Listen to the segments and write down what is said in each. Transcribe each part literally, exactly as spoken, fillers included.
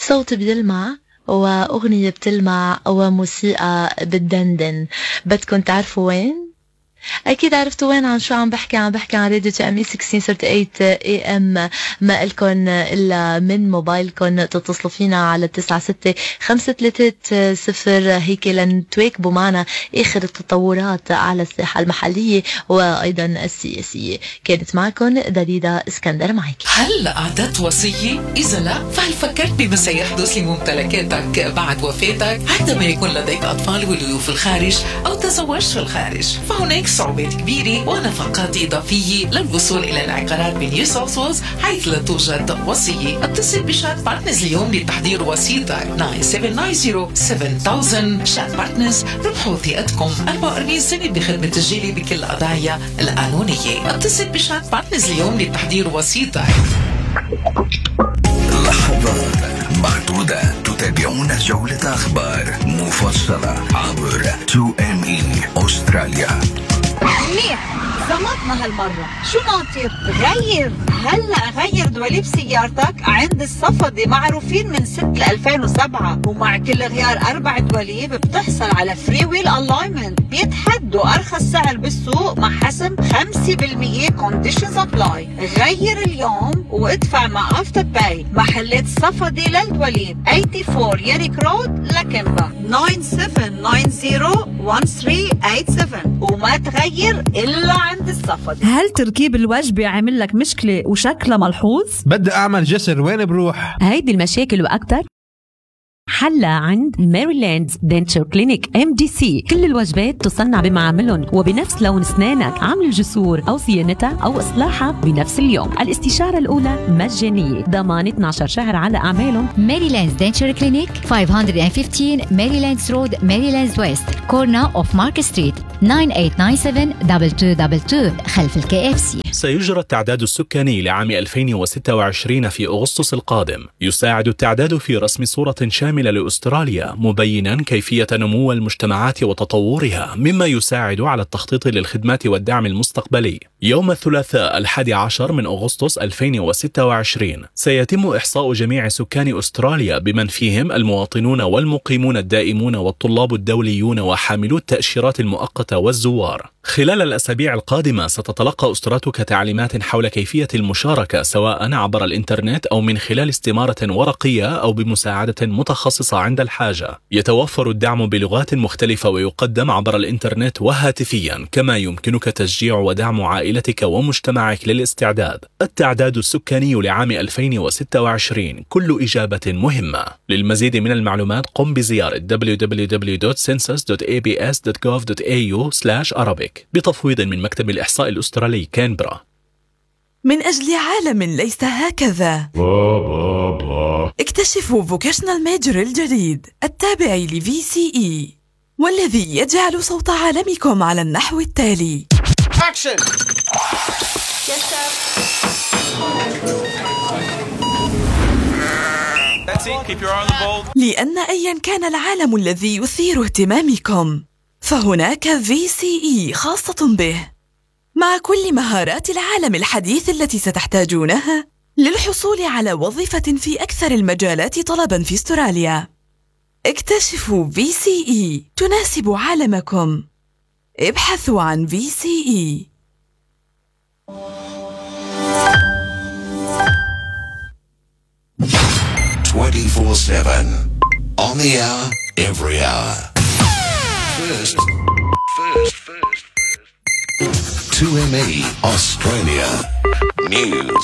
صوت بيلمع وأغنية بتلمع وموسيقى بتدندن. بدكن تعرفوا وين؟ أكيد عرفتوا وين. عن شو عم بحكي؟ عم بحكي عن راديو تي ام اي ستة عشر ثمانية اي ام. ما إلكن إلا من موبايلكن تتصلوا فينا على تسعة ستة خمسة ثلاثة صفر هيك لنتواكبوا معنا آخر التطورات على الساحة المحلية وأيضا السياسية. كانت معكم دليدا اسكندر معك. هل أعددت وصية؟ إذا لا فهل فكرت بما سيحدث لممتلكاتك بعد وفاتك عندما يكون لديك أطفال وليوا في الخارج أو تزوجت في الخارج؟ فهناك صعوبات كبيرة ونفقات إضافية للوصول إلى العقارات بنيو ساوث ويلز حيث لا توجد وصية. اتصل بشات بارتنرز اليوم لتحضير وصيتك تسعة سبعة تسعة صفر سبعة ألف. شات بارتنرز، ربحوا ثقتكم. أربعة وأربعين سنة بخدمة تسجيلي بكل القضايا القانونية. اتصل بشات بارتنرز اليوم لتحضير وصيتك. لحظات معدودة تتابعون جولة أخبار مفصلة عبر تو إم إي أستراليا. منيح، زمطنا هالمرة. شو ناطر؟ غير هلأ غير دواليب سيارتك عند الصفدي، معروفين من ستة ألفين وسبعة، ومع كل غيار أربع دواليب بتحصل على فري ويل ألاينمنت. بيتحدوا أرخص سعر بالسوق مع حسم خمسة بالمية كونديشنز أبلاي. غير اليوم وادفع مع أفتر باي. محلات صفدي للدواليب أربعة وثمانين ياريك رود لكمبا تسعة سبعة تسعة صفر واحد ثلاثة ثمانية سبعة، وما تغير إلا عند الصفدي. هل تركيب الوجبة عامل لك مشكلة وشكلها ملحوظ؟ بدي أعمل جسر، وين بروح؟ هيدي المشاكل وأكتر حلها عند ماريلاند دنتشر كلينيك ام دي سي. كل الوجبات تصنع بمعاملهم وبنفس لون اسنانك. عمل الجسور او صيانتها او اصلاحها بنفس اليوم. الاستشاره الاولى مجانيه، ضمان اثني عشر شهر على اعمالهم. ماريلاند دنتشر كلينيك خمسمية وخمستاشر ماريلاند رود، ماريلاند ويست، كورنا اوف مارك ستريت، تسعة ثمانية تسعة سبعة اثنين اثنين اثنين خلف الكي اف سي. سيجرى التعداد السكاني لعام ألفين وستة وعشرين في أغسطس القادم. يساعد التعداد في رسم صورة شاملة لأستراليا، مبينا كيفية نمو المجتمعات وتطورها، مما يساعد على التخطيط للخدمات والدعم المستقبلي. يوم الثلاثاء الحادي عشر من أغسطس ألفين وستة وعشرين سيتم إحصاء جميع سكان أستراليا بمن فيهم المواطنون والمقيمون الدائمون والطلاب الدوليون وحاملو التأشيرات المؤقتة والزوار. خلال الأسابيع القادمة ستتلقى أسرتك تعليمات حول كيفية المشاركة، سواء عبر الإنترنت أو من خلال استمارة ورقية أو بمساعدة متخصصة عند الحاجة. يتوفر الدعم بلغات مختلفة ويقدم عبر الإنترنت وهاتفيا، كما يمكنك تشجيع ودعم عائلتك ومجتمعك للاستعداد. التعداد السكاني لعام ألفين وستة وعشرين، كل إجابة مهمة. للمزيد من المعلومات قم بزيارة دبليو دبليو دبليو دوت سنسس دوت إيه بي إس دوت جوف دوت إيه يو سلاش أرابيك بتفويض من مكتب الإحصاء الأسترالي كانبرا. من أجل عالم ليس هكذا، اكتشفوا فوكيشنال ميجر الجديد التابع لفي سي إي، والذي يجعل صوت عالمكم على النحو التالي. Action. Yes, sir. That's it. Keep your eye on the ball. لأن أيا كان العالم الذي يثير اهتمامكم، فهناك في سي إي خاصة به، مع كل مهارات العالم الحديث التي ستحتاجونها للحصول على وظيفة في أكثر المجالات طلباً في أستراليا. اكتشفوا في سي إي تناسب عالمكم. ابحثوا عن في سي إي. twenty-four seven on the hour, every hour. First, first, first, first. two M E Australia News.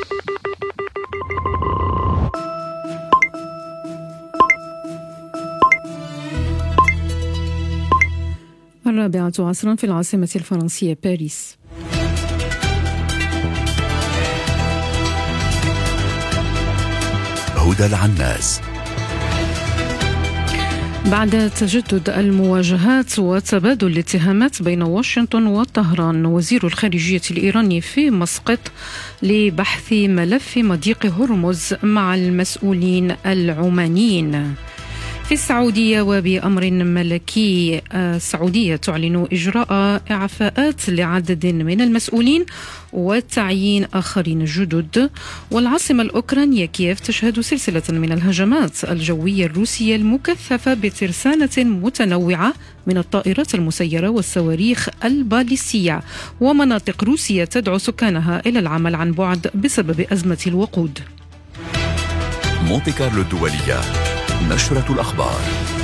الرابعة عصرا في العاصمة الفرنسية باريس. هدى العناس. بعد تجدد المواجهات وتبادل الاتهامات بين واشنطن وطهران، وزير الخارجية الإيراني في مسقط لبحث ملف مضيق هرمز مع المسؤولين العمانيين. في السعودية وبأمر ملكي، السعودية تعلن إجراء إعفاءات لعدد من المسؤولين وتعيين آخرين جدد. والعاصمة الأوكرانية كييف تشهد سلسلة من الهجمات الجوية الروسية المكثفة بترسانة متنوعة من الطائرات المسيرة والصواريخ الباليستية، ومناطق روسية تدعو سكانها إلى العمل عن بعد بسبب أزمة الوقود. مونتي كارلو الدولية، نشرة الأخبار.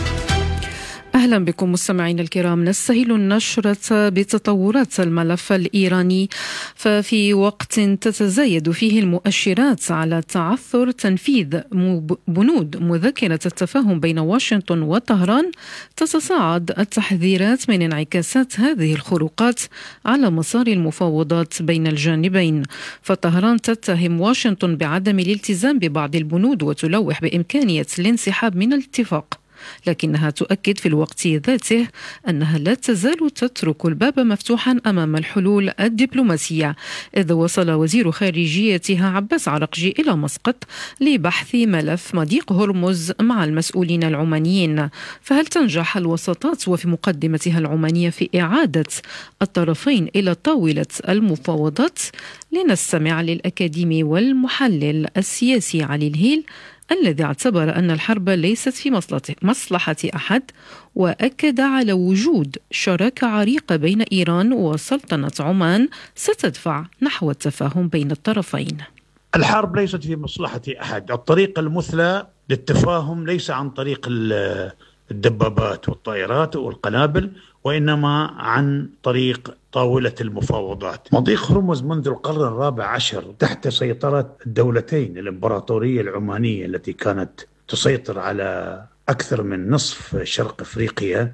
أهلا بكم مستمعينا الكرام. نستهل النشرة بتطورات الملف الإيراني، ففي وقت تتزايد فيه المؤشرات على تعثر تنفيذ بنود مذكرة التفاهم بين واشنطن وطهران، تتصاعد التحذيرات من انعكاسات هذه الخروقات على مسار المفاوضات بين الجانبين. فطهران تتهم واشنطن بعدم الالتزام ببعض البنود وتلوح بإمكانية الانسحاب من الاتفاق، لكنها تؤكد في الوقت ذاته أنها لا تزال تترك الباب مفتوحا أمام الحلول الدبلوماسية، إذ وصل وزير خارجيتها عباس عرقجي إلى مسقط لبحث ملف مضيق هرمز مع المسؤولين العمانيين. فهل تنجح الوساطات وفي مقدمتها العمانية في إعادة الطرفين إلى طاولة المفاوضات؟ لنستمع للأكاديمي والمحلل السياسي علي الهيل، الذي اعتبر أن الحرب ليست في مصلحة أحد، وأكد على وجود شراكة عريقة بين إيران وسلطنة عمان ستدفع نحو التفاهم بين الطرفين. الحرب ليست في مصلحة أحد. الطريق المثلى للتفاهم ليس عن طريق الدبابات والطائرات والقنابل، وإنما عن طريق طاولة المفاوضات. مضيق هرمز منذ القرن الرابع عشر تحت سيطرة الدولتين، الإمبراطورية العمانية التي كانت تسيطر على أكثر من نصف شرق أفريقيا،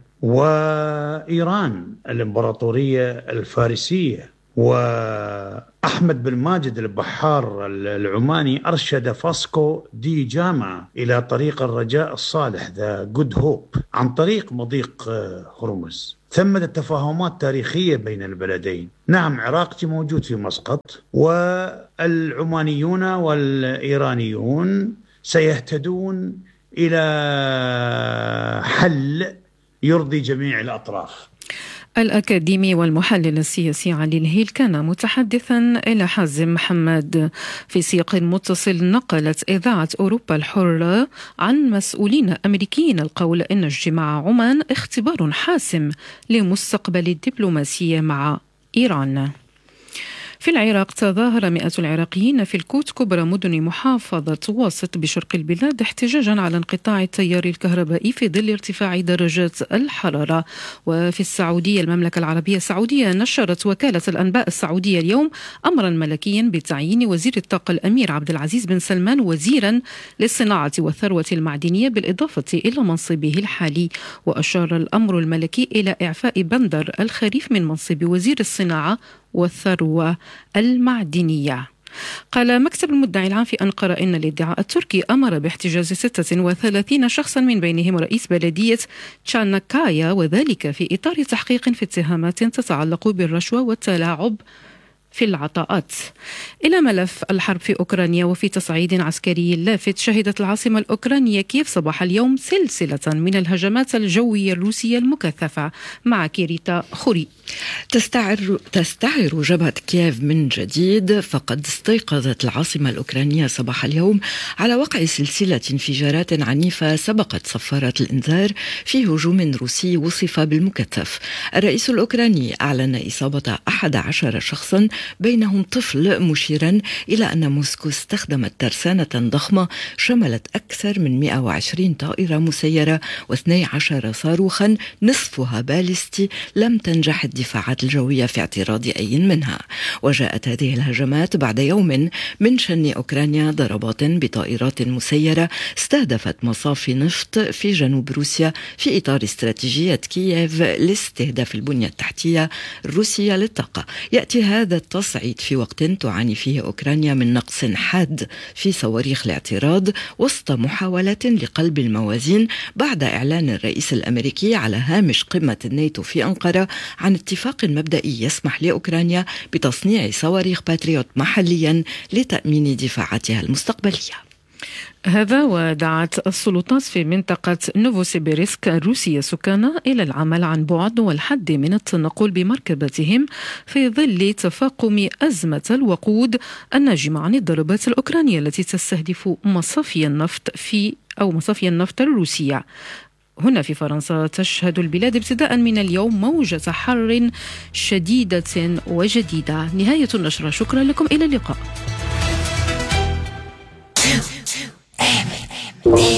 وإيران الإمبراطورية الفارسية. وأحمد بن ماجد البحار العماني أرشد فاسكو دي جاما إلى طريق الرجاء الصالح ذا جود هوب عن طريق مضيق هرمز. ثمة تفاهمات تاريخية بين البلدين. نعم، عراقي موجود في مسقط، والعمانيون والإيرانيون سيهتدون إلى حل يرضي جميع الأطراف. الأكاديمي والمحلل السياسي علي الهيل كان متحدثا إلى حازم محمد. في سياق متصل، نقلت إذاعة أوروبا الحرة عن مسؤولين أمريكيين القول إن اجتماع عمان اختبار حاسم لمستقبل الدبلوماسية مع إيران. في العراق، تظاهر مئات العراقيين في الكوت كبرى مدن محافظة واسط بشرق البلاد احتجاجا على انقطاع التيار الكهربائي في ظل ارتفاع درجات الحرارة. وفي السعودية، المملكة العربية السعودية نشرت وكالة الأنباء السعودية اليوم أمرا ملكيا بتعيين وزير الطاقة الأمير عبد العزيز بن سلمان وزيرا للصناعة والثروة المعدنية بالإضافة إلى منصبه الحالي. وأشار الأمر الملكي إلى إعفاء بندر الخريف من منصب وزير الصناعة والثروة المعدنية. قال مكتب المدعي العام في أنقرة إن الادعاء التركي أمر باحتجاز ستة وثلاثين شخصا من بينهم رئيس بلدية تشانكايا، وذلك في إطار تحقيق في اتهامات تتعلق بالرشوة والتلاعب في العطاءات. إلى ملف الحرب في أوكرانيا، وفي تصعيد عسكري لافت، شهدت العاصمة الأوكرانية كييف صباح اليوم سلسلة من الهجمات الجوية الروسية المكثفة. مع كيريتا خوري. تستعر, تستعر جبهة كييف من جديد، فقد استيقظت العاصمة الأوكرانية صباح اليوم على وقع سلسلة انفجارات عنيفة سبقت صفارات الإنذار في هجوم روسي وصف بالمكثف. الرئيس الأوكراني أعلن إصابة أحد عشر شخصا بينهم طفل، مشيرا إلى أن موسكو استخدمت ترسانة ضخمة شملت أكثر من مئة وعشرين طائرة مسيرة واثني عشر صاروخا نصفها باليستي لم تنجح الدفاعات الجوية في اعتراض أي منها. وجاءت هذه الهجمات بعد يوم من شن أوكرانيا ضربات بطائرات مسيرة استهدفت مصافي نفط في جنوب روسيا في إطار استراتيجية كييف لاستهداف البنية التحتية الروسية للطاقة. يأتي هذا التصعيد في وقت تعاني فيه أوكرانيا من نقص حاد في صواريخ الاعتراض وسط محاولات لقلب الموازين بعد إعلان الرئيس الأمريكي على هامش قمة الناتو في أنقرة عن اتفاق مبدئي يسمح لأوكرانيا بتصنيع صواريخ باتريوت محليا لتأمين دفاعاتها المستقبلية. هذا ودعت السلطات في منطقة نوفوسيبيرسك الروسية سكانها إلى العمل عن بعد والحد من التنقل بمركباتهم في ظل تفاقم أزمة الوقود الناجمة عن الضربات الأوكرانية التي تستهدف مصافي النفط في أو مصافي النفط الروسية. هنا في فرنسا تشهد البلاد ابتداء من اليوم موجة حر شديدة وجديدة. نهاية النشرة، شكرا لكم، إلى اللقاء.